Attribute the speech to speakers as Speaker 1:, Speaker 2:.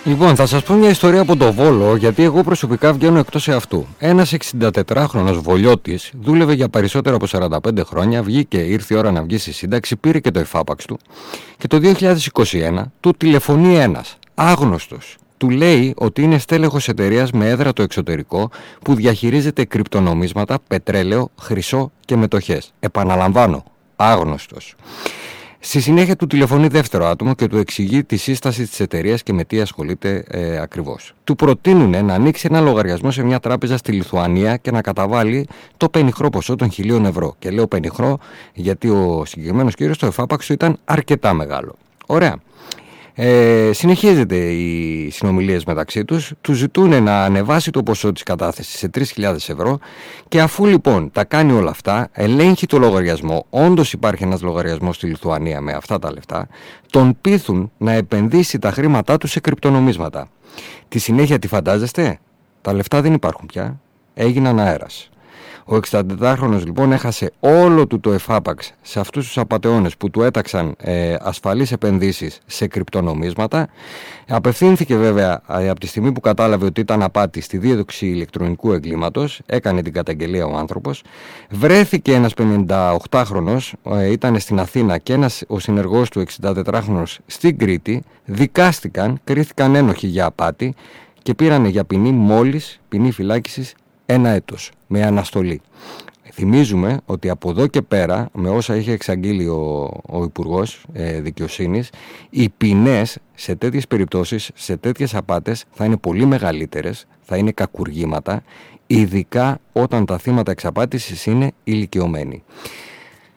Speaker 1: Λοιπόν, θα σας πω μια ιστορία από το Βόλο, γιατί εγώ προσωπικά βγαίνω εκτός εαυτού. Ένας 64χρονος Βολιώτης δούλευε για περισσότερο από 45 χρόνια, βγήκε, ήρθε η ώρα να βγει στη σύνταξη, πήρε και το εφάπαξ του και το 2021 του τηλεφωνεί ένας άγνωστος. Του λέει ότι είναι στέλεχος εταιρείας με έδρα το εξωτερικό που διαχειρίζεται κρυπτονομίσματα, πετρέλαιο, χρυσό και μετοχές. Επαναλαμβάνω, άγνωστος. Στη συνέχεια του τηλεφωνεί δεύτερο άτομο και του εξηγεί τη σύσταση της εταιρείας και με τι ασχολείται ακριβώς. Του προτείνουν να ανοίξει ένα λογαριασμό σε μια τράπεζα στη Λιθουανία και να καταβάλει το πενιχρό ποσό των 1.000 ευρώ. Και λέω πενιχρό γιατί ο συγκεκριμένος κύριος το εφάπαξ του ήταν αρκετά μεγάλο. Ωραία. Συνεχίζεται οι συνομιλίες μεταξύ τους, του ζητούν να ανεβάσει το ποσό της κατάθεσης σε 3.000 ευρώ και αφού λοιπόν τα κάνει όλα αυτά, ελέγχει το λογαριασμό, όντως υπάρχει ένας λογαριασμός στη Λιθουανία με αυτά τα λεφτά, τον πείθουν να επενδύσει τα χρήματά του σε κρυπτονομίσματα. Τη συνέχεια τι φαντάζεστε? Τα λεφτά δεν υπάρχουν πια, έγιναν αέρας. Ο 64χρονος λοιπόν έχασε όλο του το εφάπαξ σε αυτούς τους απατεώνες που του έταξαν ασφαλείς επενδύσεις σε κρυπτονομίσματα. Απευθύνθηκε βέβαια από τη στιγμή που κατάλαβε ότι ήταν απάτη στη δίωξη ηλεκτρονικού εγκλήματος, έκανε την καταγγελία ο άνθρωπος. Βρέθηκε ένας 58χρονος, ήταν στην Αθήνα, και ο συνεργός του 64χρονος στην Κρήτη, δικάστηκαν, κρίθηκαν ένοχοι για απάτη και πήρανε για ποινή μόλις ποινή φυλάκισης 1 έτος με αναστολή. Θυμίζουμε ότι από εδώ και πέρα, με όσα είχε εξαγγείλει ο Υπουργός Δικαιοσύνης, οι ποινές σε τέτοιες περιπτώσεις, σε τέτοιες απάτες θα είναι πολύ μεγαλύτερες, θα είναι κακουργήματα, ειδικά όταν τα θύματα εξαπάτησης είναι ηλικιωμένοι.